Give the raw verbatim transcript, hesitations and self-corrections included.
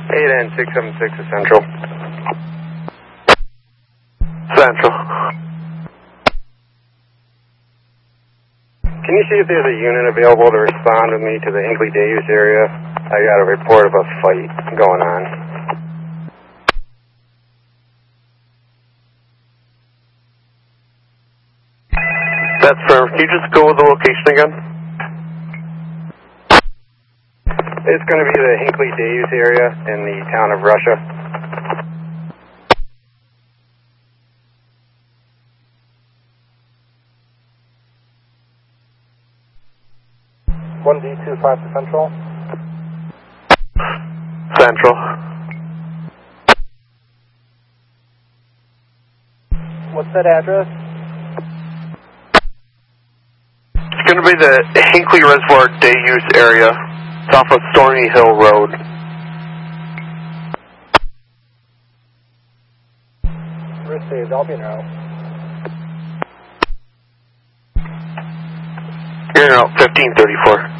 eight N six seven six is Central. Central. Can you see if there's a unit available to respond with me to the Hinckley-Davis area? I got a report of a fight going on. That's fair. Can you just go with the location again? It's going to be the Hinckley-Davis area in the town of Russia. one D two five to Central. Central. What's that address? It's going to be the Hinckley Reservoir Day Use area. It's off of Stony Hill Road. Received. I'll be in route. You're in route fifteen thirty-four.